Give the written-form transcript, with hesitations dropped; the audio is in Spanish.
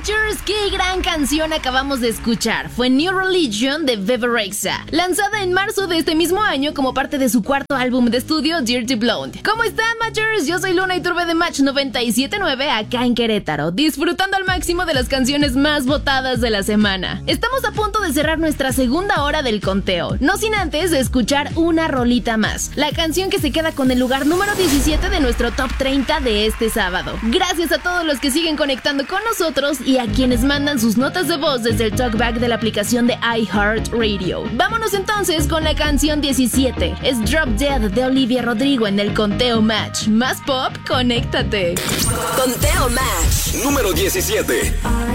Matchers, qué gran canción acabamos de escuchar. Fue New Religion de Bebe Rexha, lanzada en marzo de este mismo año como parte de su cuarto álbum de estudio, Dirty Blonde. ¿Cómo están, Matchers? Yo soy Luna Iturbe de Match 97.9 acá en Querétaro, disfrutando al máximo de las canciones más votadas de la semana. Estamos a punto de cerrar nuestra segunda hora del conteo, no sin antes escuchar una rolita más, la canción que se queda con el lugar número 17 de nuestro Top 30 de este sábado. Gracias a todos los que siguen conectando con nosotros y a quienes mandan sus notas de voz desde el talkback de la aplicación de iHeartRadio. Vámonos entonces con la canción 17. Es Drop Dead de Olivia Rodrigo en el Conteo Match. Más pop, conéctate. Conteo Match número 17.